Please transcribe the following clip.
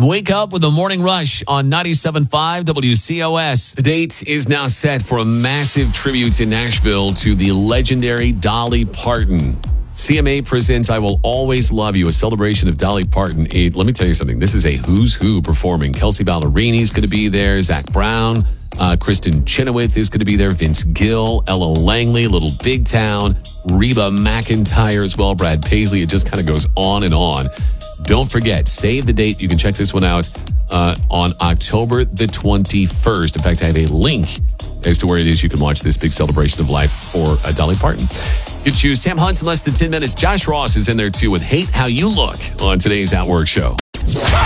Wake up with the Morning Rush on 97.5 WCOS. The date is now set for a massive tribute in Nashville to the legendary Dolly Parton. CMA presents I Will Always Love You, a celebration of Dolly Parton. Let me tell you something. This is a who's who performing. Kelsey Ballerini is going to be there. Zach Brown. Kristen Chenoweth is going to be there. Vince Gill. Ella Langley. Little Big Town. Reba McEntire as well. Brad Paisley. It just kind of goes on and on. Don't forget, save the date. You can check this one out on October the 21st. In fact, I have a link as to where it is you can watch this big celebration of life for Dolly Parton. You can choose Sam Hunt's in less than 10 minutes. Josh Ross is in there too with Hate How You Look on today's At Work show.